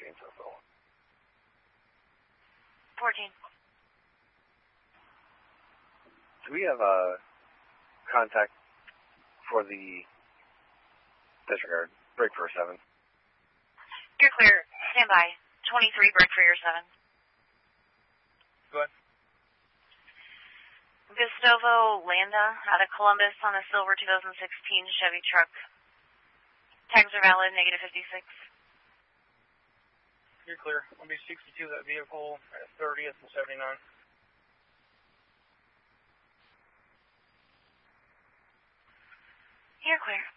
so so. 14. Do we have a contact for the disregard? Break for 7. You're clear. Stand by. 23, break for your 7. Go ahead. Gustavo Landa out of Columbus on a silver 2016 Chevy truck. Tags are valid, negative 56. You're clear. I'll be 62 that vehicle at 30th and 79. You're clear.